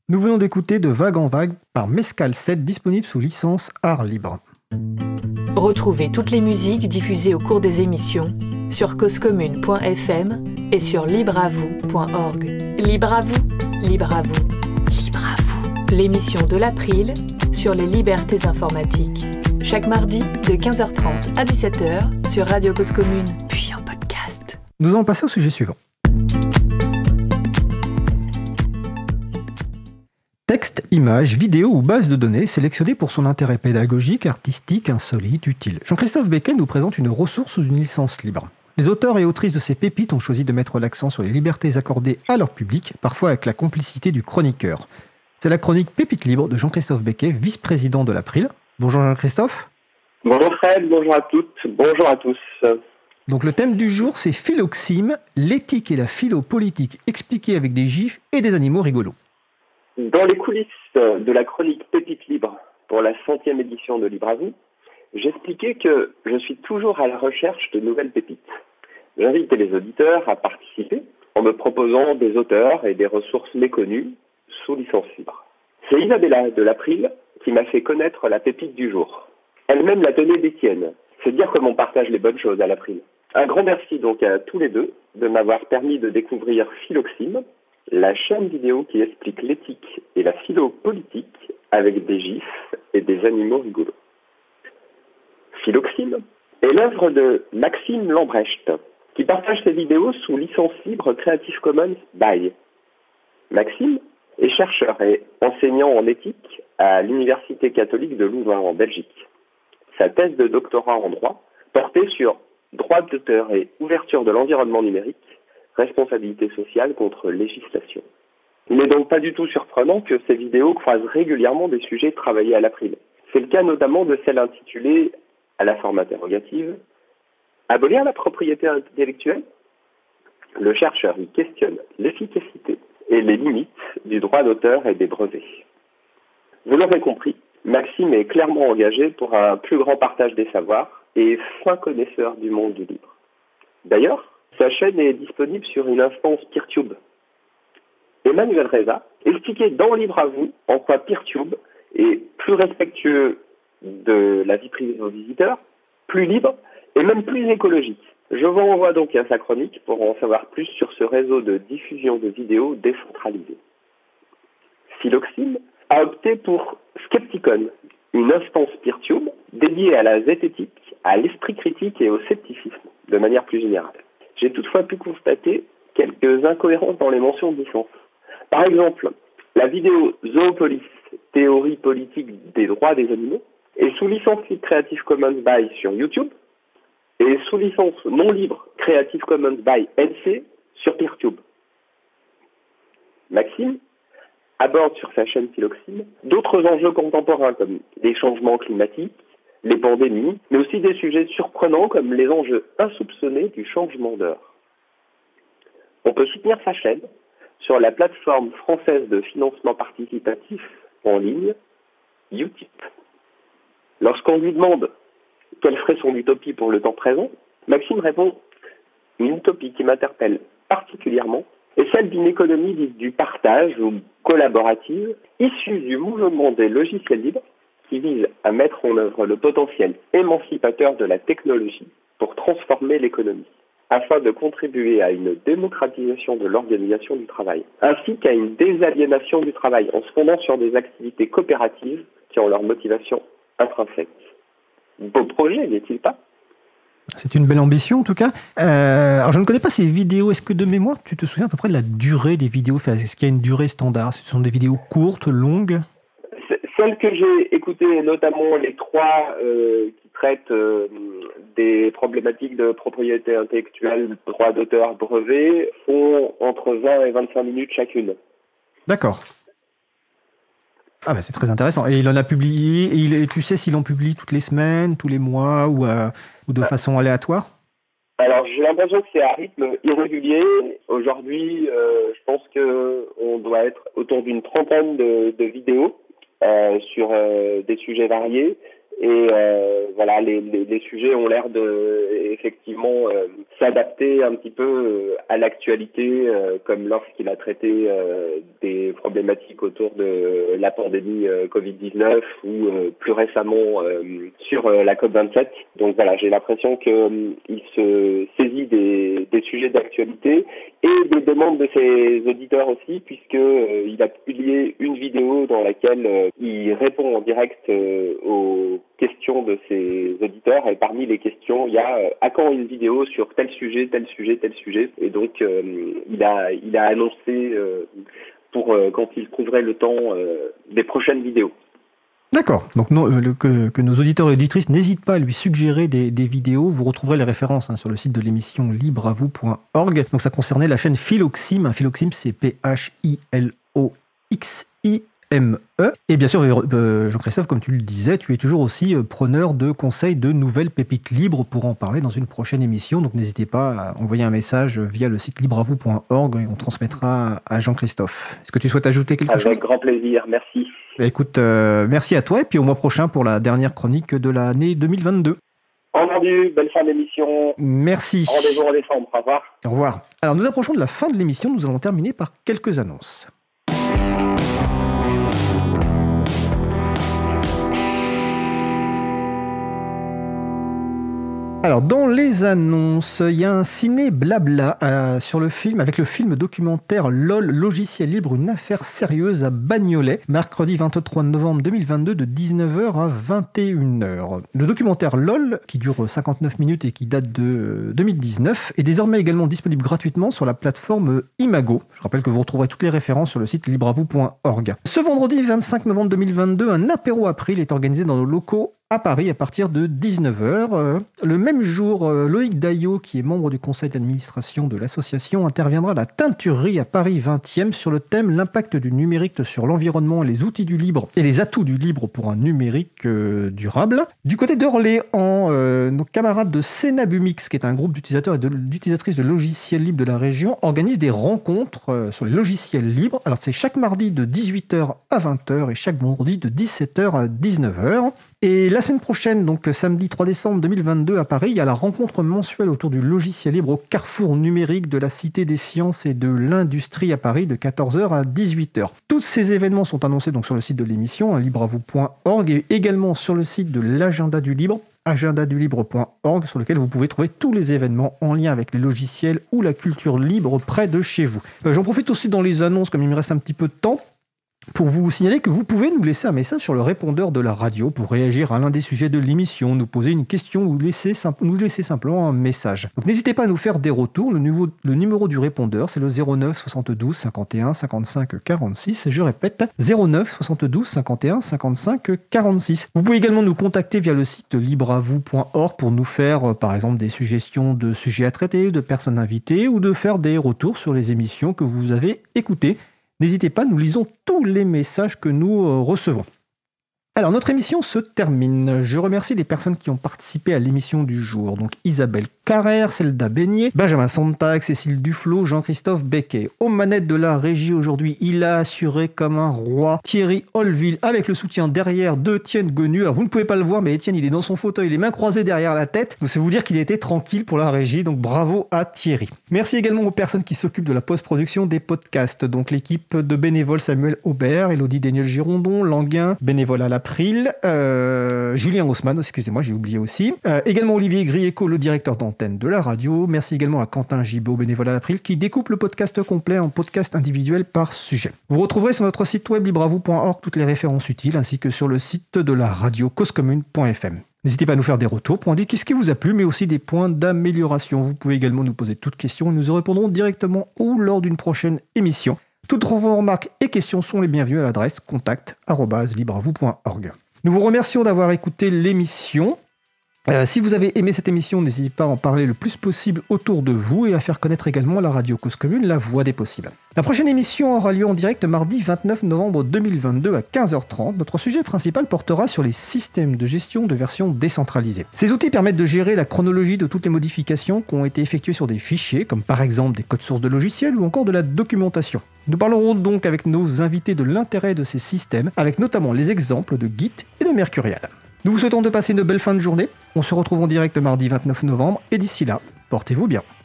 Nous venons d'écouter De Vague en Vague par Mescal 7, disponible sous licence Art Libre. Retrouvez toutes les musiques diffusées au cours des émissions sur causecommune.fm et sur libreavou.org. Libre à vous, libre à vous, libre à vous. L'émission de l'April sur les libertés informatiques. Chaque mardi de 15h30 à 17h sur Radio Cause Commune, puis en podcast. Nous allons passer au sujet suivant. Texte, images, vidéos ou bases de données sélectionnées pour son intérêt pédagogique, artistique, insolite, utile. Jean-Christophe Becquet nous présente une ressource sous une licence libre. Les auteurs et autrices de ces pépites ont choisi de mettre l'accent sur les libertés accordées à leur public, parfois avec la complicité du chroniqueur. C'est la chronique Pépites libres de Jean-Christophe Becquet, vice-président de l'April. Bonjour Jean-Christophe. Bonjour Fred, bonjour à toutes, bonjour à tous. Donc le thème du jour, c'est Philoxime, l'éthique et la philopolitique expliquée avec des gifs et des animaux rigolos. Dans les coulisses de la chronique Pépites libres pour la 100e édition de Libre à vous, j'expliquais que je suis toujours à la recherche de nouvelles pépites. J'invite les auditeurs à participer en me proposant des auteurs et des ressources méconnues sous licence libre. C'est Isabella de l'April qui m'a fait connaître la pépite du jour. Elle-même la tenait d'Étienne. C'est dire comme on partage les bonnes choses à l'April. Un grand merci donc à tous les deux de m'avoir permis de découvrir Philoxime, la chaîne vidéo qui explique l'éthique et la philopolitique avec des gifs et des animaux rigolos. Philoxime est l'œuvre de Maxime Lambrecht, qui partage ses vidéos sous licence libre Creative Commons by. Maxime est chercheur et enseignant en éthique à l'Université catholique de Louvain en Belgique. Sa thèse de doctorat en droit portait sur droit d'auteur et ouverture de l'environnement numérique, responsabilité sociale contre législation. Il n'est donc pas du tout surprenant que ces vidéos croisent régulièrement des sujets travaillés à l'April. C'est le cas notamment de celle intitulée, à la forme interrogative, « Abolir la propriété intellectuelle ?» Le chercheur y questionne l'efficacité et les limites du droit d'auteur et des brevets. Vous l'aurez compris, Maxime est clairement engagé pour un plus grand partage des savoirs et fin connaisseur du monde du livre. D'ailleurs, sa chaîne est disponible sur une instance Peertube. Emmanuel Reza expliquait dans Libre à vous en quoi Peertube est plus respectueux de la vie privée de vos visiteurs, plus libre et même plus écologique. Je vous renvoie donc à sa chronique pour en savoir plus sur ce réseau de diffusion de vidéos décentralisé. Philoxime a opté pour Skepticon, une instance Peertube dédiée à la zététique, à l'esprit critique et au scepticisme, de manière plus générale. J'ai toutefois pu constater quelques incohérences dans les mentions de licence. Par exemple, la vidéo Zoopolis, théorie politique des droits des animaux, est sous licence libre Creative Commons by sur YouTube et sous licence non libre Creative Commons by NC sur Peertube. Maxime aborde sur sa chaîne Philoxime d'autres enjeux contemporains comme les changements climatiques, les pandémies, mais aussi des sujets surprenants comme les enjeux insoupçonnés du changement d'heure. On peut soutenir sa chaîne sur la plateforme française de financement participatif en ligne, Utip. Lorsqu'on lui demande quelle serait son utopie pour le temps présent, Maxime répond « Une utopie qui m'interpelle particulièrement est celle d'une économie dite du partage ou collaborative, issue du mouvement des logiciels libres qui vise à mettre en œuvre le potentiel émancipateur de la technologie pour transformer l'économie, afin de contribuer à une démocratisation de l'organisation du travail, ainsi qu'à une désaliénation du travail en se fondant sur des activités coopératives qui ont leur motivation intrinsèque. Beau projet, n'est-il pas ? C'est une belle ambition en tout cas. Alors je ne connais pas ces vidéos. Est-ce que de mémoire, tu te souviens à peu près de la durée des vidéos ? Est-ce qu'il y a une durée standard ? Ce sont des vidéos courtes, longues ? Celles que j'ai écoutées, notamment les trois qui traitent des problématiques de propriété intellectuelle, droit d'auteur, brevet, font entre 20 et 25 minutes chacune. D'accord. Ah bah c'est très intéressant. Et il en a publié, et tu sais s'il en publie toutes les semaines, tous les mois ou de façon aléatoire ? Alors j'ai l'impression que c'est à rythme irrégulier. Aujourd'hui, je pense qu'on doit être autour d'une trentaine de vidéos sur des sujets variés. Et voilà, les sujets ont l'air de effectivement s'adapter un petit peu à l'actualité, comme lorsqu'il a traité des problématiques autour de la pandémie Covid-19 ou plus récemment sur la COP27. Donc voilà, j'ai l'impression qu'il se saisit des sujets d'actualité et des demandes de ses auditeurs aussi, puisque il a publié une vidéo dans laquelle il répond en direct aux questions de ses auditeurs, et parmi les questions, il y a à quand une vidéo sur tel sujet, tel sujet, tel sujet, et donc il a annoncé pour quand il trouverait le temps des prochaines vidéos. D'accord, donc que nos auditeurs et auditrices n'hésitent pas à lui suggérer des vidéos. Vous retrouverez les références sur le site de l'émission libreavou.org. Donc ça concernait la chaîne Philoxime. Philoxime, c'est Philoxime. Et bien sûr, Jean-Christophe, comme tu le disais, tu es toujours aussi preneur de conseils de nouvelles pépites libres pour en parler dans une prochaine émission. Donc n'hésitez pas à envoyer un message via le site libreavou.org et on transmettra à Jean-Christophe. Est-ce que tu souhaites ajouter quelque chose ? Avec grand plaisir, merci. Écoute, merci à toi et puis au mois prochain pour la dernière chronique de l'année 2022. Entendu, belle fin d'émission. Merci. Rendez-vous en décembre, au revoir. Au revoir. Alors nous approchons de la fin de l'émission, nous allons terminer par quelques annonces. Alors, dans les annonces, il y a un ciné blabla sur le film, avec le film documentaire LOL, logiciel libre, une affaire sérieuse à Bagnolet, mercredi 23 novembre 2022 de 19h à 21h. Le documentaire LOL, qui dure 59 minutes et qui date de 2019, est désormais également disponible gratuitement sur la plateforme Imago. Je rappelle que vous retrouverez toutes les références sur le site libreavou.org. Ce vendredi 25 novembre 2022, un apéro April est organisé dans nos locaux à Paris à partir de 19h. Le même jour, Loïc Daillot, qui est membre du conseil d'administration de l'association, interviendra à la Teinturerie à Paris 20e sur le thème « L'impact du numérique sur l'environnement et les outils du libre et les atouts du libre pour un numérique durable ». Du côté d'Orléans, nos camarades de Cénabumix, qui est un groupe d'utilisateurs et d'utilisatrices de logiciels libres de la région, organisent des rencontres sur les logiciels libres. Alors c'est chaque mardi de 18h à 20h et chaque vendredi de 17h à 19h. Et la semaine prochaine, donc samedi 3 décembre 2022 à Paris, il y a la rencontre mensuelle autour du logiciel libre au carrefour numérique de la Cité des Sciences et de l'Industrie à Paris de 14h à 18h. Tous ces événements sont annoncés donc sur le site de l'émission, libreavou.org, et également sur le site de l'Agenda du Libre, agendadulibre.org, sur lequel vous pouvez trouver tous les événements en lien avec les logiciels ou la culture libre près de chez vous. J'en profite aussi dans les annonces, comme il me reste un petit peu de temps, pour vous signaler que vous pouvez nous laisser un message sur le répondeur de la radio pour réagir à l'un des sujets de l'émission, nous poser une question ou nous laisser simplement un message. Donc n'hésitez pas à nous faire des retours. Le numéro du répondeur, c'est le 09 72 51 55 46. Et je répète, 09 72 51 55 46. Vous pouvez également nous contacter via le site libreavou.org pour nous faire, par exemple, des suggestions de sujets à traiter, de personnes invitées ou de faire des retours sur les émissions que vous avez écoutées. N'hésitez pas, nous lisons tous les messages que nous recevons. Alors, notre émission se termine. Je remercie les personnes qui ont participé à l'émission du jour. Donc, Isabelle Carrère, Zelda Beignet, Benjamin Sontag, Cécile Duflot, Jean-Christophe Becquet. Aux manettes de la régie aujourd'hui, il a assuré comme un roi Thierry Olville, avec le soutien derrière d'Étienne Gonu. Alors, vous ne pouvez pas le voir, mais Étienne, il est dans son fauteuil, les mains croisées derrière la tête. Donc, c'est vous dire qu'il était tranquille pour la régie. Donc, bravo à Thierry. Merci également aux personnes qui s'occupent de la post-production des podcasts. Donc, l'équipe de bénévoles Samuel Aubert, Élodie Daniel-Girondon, Languin, bénévole à l'April, Julien Haussmann, excusez-moi, j'ai oublié aussi. Également Olivier Grieco, le directeur d'antenne de la radio. Merci également à Quentin Gibaud, bénévole à l'April, qui découpe le podcast complet en podcast individuel par sujet. Vous retrouverez sur notre site web libreavou.org toutes les références utiles, ainsi que sur le site de la radio causecommune.fm. N'hésitez pas à nous faire des retours pour indiquer ce qui vous a plu, mais aussi des points d'amélioration. Vous pouvez également nous poser toutes questions et nous y répondrons directement ou lors d'une prochaine émission. Toutes vos remarques et questions sont les bienvenues à l'adresse contact@libreavou.org. Nous vous remercions d'avoir écouté l'émission. Si vous avez aimé cette émission, n'hésitez pas à en parler le plus possible autour de vous et à faire connaître également la radio Cause Commune, la voix des possibles. La prochaine émission aura lieu en direct mardi 29 novembre 2022 à 15h30. Notre sujet principal portera sur les systèmes de gestion de version décentralisée. Ces outils permettent de gérer la chronologie de toutes les modifications qui ont été effectuées sur des fichiers, comme par exemple des codes sources de logiciels ou encore de la documentation. Nous parlerons donc avec nos invités de l'intérêt de ces systèmes, avec notamment les exemples de Git et de Mercurial. Nous vous souhaitons de passer une belle fin de journée. On se retrouve en direct mardi 29 novembre et d'ici là, portez-vous bien.